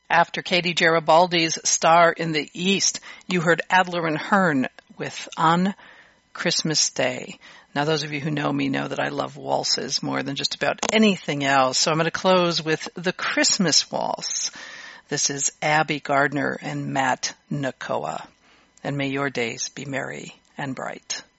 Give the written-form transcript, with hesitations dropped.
After Katie Garibaldi's Star in the East, you heard Adler and Hearn with On Christmas Day. Now, those of you who know me know that I love waltzes more than just about anything else, so I'm going to close with the Christmas Waltz. This is Abby Gardner and Matt Nakoa. And may your days be merry and bright.